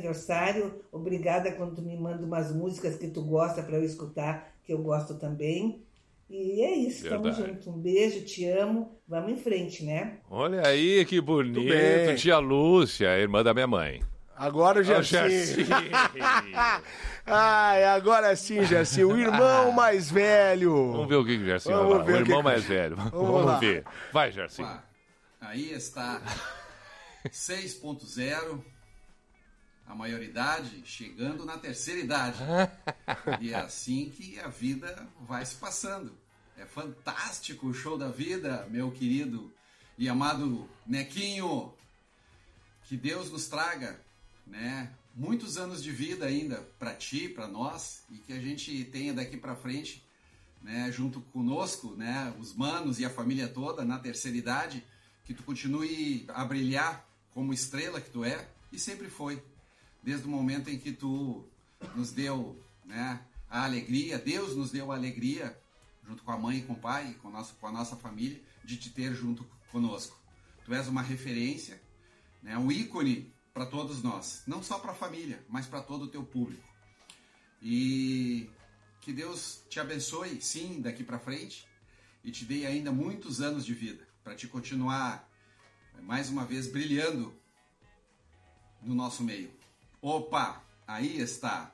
aniversário. Obrigada quando tu me manda umas músicas que tu gosta para eu escutar, que eu gosto também. E é isso, Verdade. Tamo junto. Um beijo, te amo. Vamos em frente, né? Olha aí que bonito, tia Lúcia, irmã da minha mãe. Agora o Gersinho. Ai, agora sim, Gersinho. O irmão mais velho. Vamos ver o que o Gersinho vai falar. O irmão mais velho. Vamos ver. Vai, Gersinho. Aí está 6.0, a maioridade chegando na terceira idade. E é assim que a vida vai se passando. É fantástico o show da vida, meu querido e amado Nequinho. Que Deus nos traga, né, muitos anos de vida ainda para ti, para nós, e que a gente tenha daqui para frente, né, junto conosco, né, os manos e a família toda na terceira idade, que tu continue a brilhar como estrela que tu é e sempre foi, desde o momento em que tu nos deu, né, a alegria, Deus nos deu a alegria, junto com a mãe e com o pai, com a nossa família, de te ter junto conosco. Tu és uma referência, né, um ícone para todos nós, não só para a família, mas para todo o teu público. E que Deus te abençoe, sim, daqui para frente, e te dê ainda muitos anos de vida, para te continuar, mais uma vez, brilhando no nosso meio. Opa, aí está.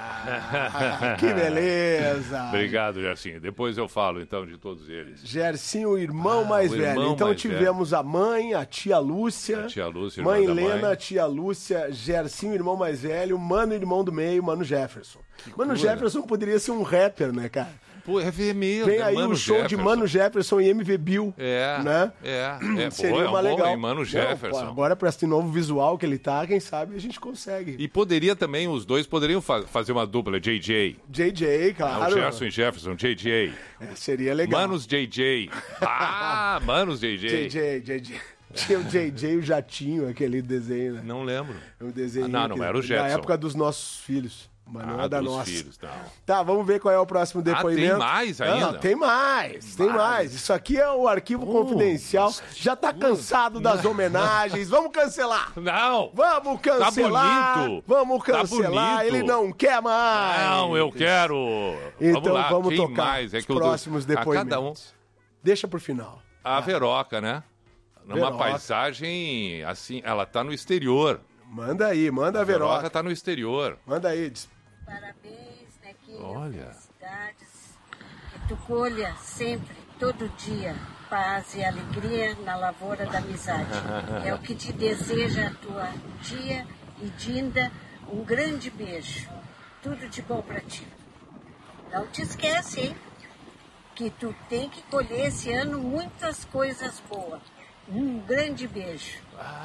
Que beleza. Obrigado, Gersinho. Depois eu falo, então, de todos eles. Gersinho, o irmão mais velho. Então tivemos a mãe, a tia Lúcia, mãe Helena, tia Lúcia, Gersinho, irmão mais velho, Mano, irmão do meio, Mano Jefferson. Mano Jefferson poderia ser um rapper, né, cara? Pô, é mesmo. Vem aí o show de Mano Jefferson e MV Bill. Né? Seria uma legal. Bom, Mano Jefferson. Agora, para esse novo visual que ele tá, quem sabe a gente consegue. E poderia também, os dois poderiam fazer uma dupla, JJ. JJ, claro. O Gerson e Jefferson, JJ. Seria legal. Manos JJ. Manos JJ. JJ. Tinha o JJ, o Jatinho, aquele desenho, né? Não lembro. O desenho. Não era o Jefferson. Na época dos nossos filhos. Mas não é da nossa. Filhos, não. Tá, vamos ver qual é o próximo depoimento. Tem mais ainda? Tem mais. Isso aqui é o arquivo confidencial. Já tá cansado das homenagens. Vamos cancelar. Não. Vamos cancelar. Tá bonito. Vamos cancelar. Tá bonito. Ele não quer mais. Não, eu quero. Então vamos Quem tocar mais? os próximos depoimentos. Cada um. Deixa pro final. A Veroca, né? Numa paisagem assim, ela tá no exterior. Manda aí, manda a Veroca. A Veroca tá no exterior. Manda aí. Parabéns, Nequinho. Olha. Felicidades. Que tu colha sempre, todo dia, paz e alegria na lavoura da amizade. É o que te deseja a tua tia e Dinda. Um grande beijo. Tudo de bom pra ti. Não te esquece, hein? Que tu tem que colher esse ano muitas coisas boas. Um grande beijo.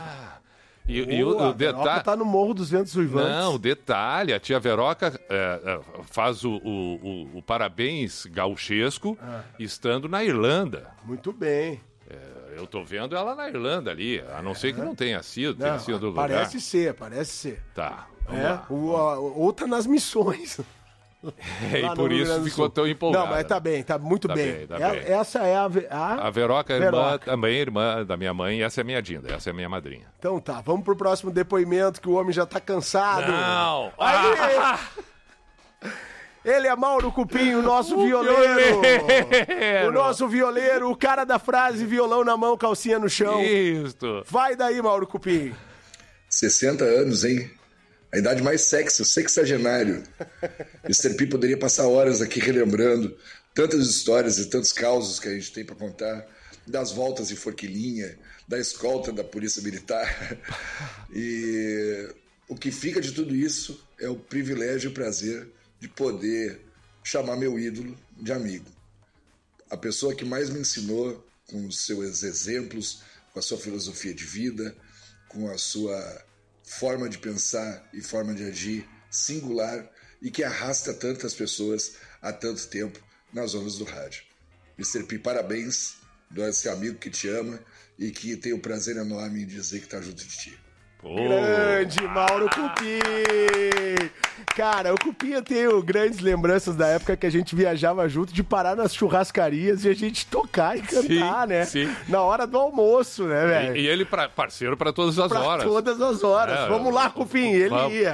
E o detalhe... Veroca tá no Morro dos Ventos Uivantes. Não, o detalhe, a tia Veroca faz o parabéns gauchesco estando na Irlanda. Muito bem. Eu tô vendo ela na Irlanda ali, a não ser que não tenha sido, tenha sido do lugar. Parece ser. Tá, outra nas missões. E por isso ficou tão empolgado. Não, mas tá bem, tá muito bem. Tá bem. Essa é a Veroca, Veroca. Também irmã da minha mãe, e essa é a minha Dinda, essa é a minha madrinha. Então tá, vamos pro próximo depoimento, que o homem já tá cansado. Não! Aí! Ele é Mauro Cupim, o nosso violeiro. O nosso violeiro, o cara da frase, violão na mão, calcinha no chão. Isso. Vai daí, Mauro Cupim. 60 anos, hein? A idade mais sexy, o sexagenário. Mr. P poderia passar horas aqui relembrando tantas histórias e tantos causos que a gente tem para contar, das voltas em Forquilinha, da escolta da Polícia Militar. E o que fica de tudo isso é o privilégio e o prazer de poder chamar meu ídolo de amigo. A pessoa que mais me ensinou com os seus exemplos, com a sua filosofia de vida, com a sua forma de pensar e forma de agir singular e que arrasta tantas pessoas há tanto tempo nas ondas do rádio. Mr. P, parabéns, do esse amigo que te ama e que tem o prazer enorme em dizer que está junto de ti. Grande Mauro Cupim! Cara, o Cupim eu tenho grandes lembranças da época que a gente viajava junto, de parar nas churrascarias e a gente tocar e cantar, né? Sim. Na hora do almoço, né, velho? E ele parceiro para todas as horas. Pra todas as horas. Vamos lá, Cupim, ele ia.